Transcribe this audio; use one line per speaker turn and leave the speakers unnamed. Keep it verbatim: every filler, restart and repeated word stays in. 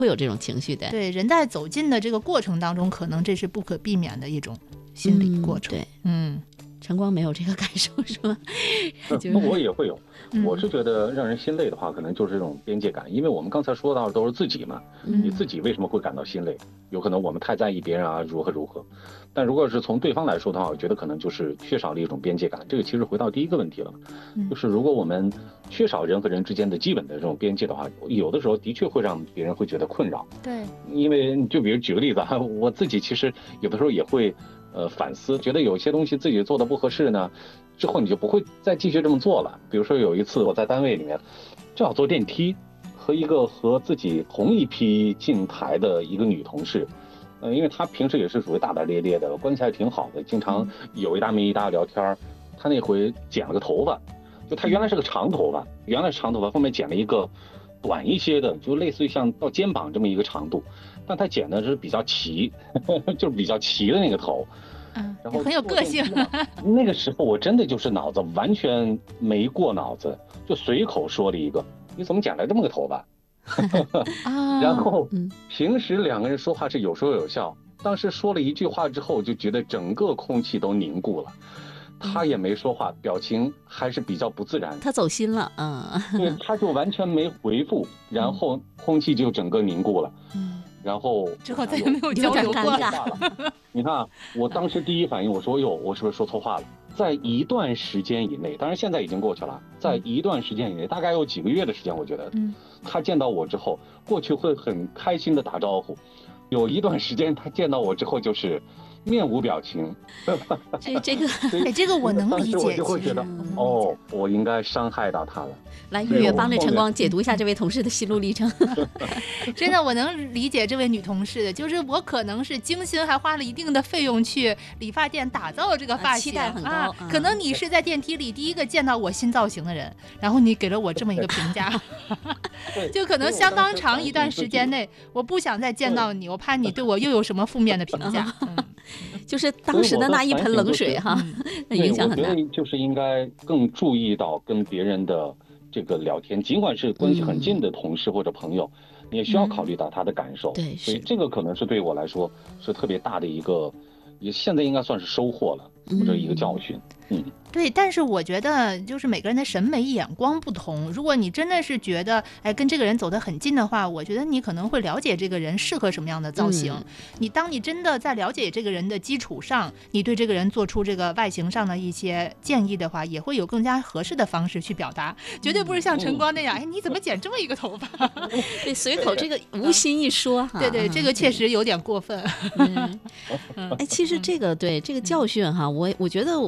会有这种情绪的。
对，人在走近的这个过程当中，可能这是不可避免的一种心理过程。
嗯、对，
嗯。
晨光没有这个感受是吗？
那我也会有，我是觉得让人心累的话，可能就是这种边界感，因为我们刚才说到的都是自己嘛，你自己为什么会感到心累？有可能我们太在意别人啊，如何如何。但如果是从对方来说的话，我觉得可能就是缺少了一种边界感。这个其实回到第一个问题了，就是如果我们缺少人和人之间的基本的这种边界的话，有的时候的确会让别人会觉得困扰。
对，
因为就比如举个例子啊，我自己其实有的时候也会。呃，反思，觉得有些东西自己做的不合适呢，之后你就不会再继续这么做了。比如说有一次我在单位里面，正好坐电梯，和一个和自己同一批进台的一个女同事，呃，因为她平时也是属于大大咧咧的，关系还挺好的，经常有一搭没一搭聊天。她那回剪了个头发，就她原来是个长头发，原来是长头发，后面剪了一个短一些的，就类似于像到肩膀这么一个长度。但他剪的是比较齐，呵呵，就是比较齐的那个头，
嗯，
然后
很有个性。
那个时候我真的就是脑子完全没过脑子，就随口说了一个：“你怎么剪了这么个头发？”然后平时两个人说话是有说有笑，当时说了一句话之后，就觉得整个空气都凝固了。他也没说话，表情还是比较不自然。
他走心了，嗯，
对，他就完全没回复，然后空气就整个凝固了。嗯。然后
之后再也没有交流过
了。你看，我当时第一反应，我说：“哟，我是不是说错话了？”在一段时间以内，当然现在已经过去了，在一段时间以内，大概有几个月的时间，我觉得，嗯，他见到我之后，过去会很开心的打招呼，有一段时间他见到我之后就是面无表情。
这这个，
哎，这个我能理解。
我就会觉得，哦，我应该伤害到他了。
来，月月帮着晨光解读一下这位同事的心路历程。
真的，我能理解这位女同事的，就是我可能是精心还花了一定的费用去理发店打造了这个发型，
期待很高。
啊嗯、可能你是在电梯里第一个见到我新造型的人，然后你给了我这么一个评价，就可能相当长一段时间内，我不想再见到你，我怕你对我又有什么负面的评价。嗯、
就是当时的那一盆冷水哈，那影响很大。
我觉得就是应该更注意到跟别人的这个聊天，尽管是关系很近的同事或者朋友，嗯、你也需要考虑到他的感受。
对，
所以这个可能是对我来说是特别大的一个，也现在应该算是收获了，或者一个教训。嗯。
对，但是我觉得就是每个人的审美眼光不同。如果你真的是觉得，哎，跟这个人走得很近的话，我觉得你可能会了解这个人适合什么样的造型。嗯、你当你真的在了解这个人的基础上，你对这个人做出这个外形上的一些建议的话，也会有更加合适的方式去表达，绝对不是像晨光那样，哎，你怎么剪这么一个头发？
对，随口这个无心一说哈。
对对，这个确实有点过分。
嗯，哎，其实这个对这个教训哈，我我觉得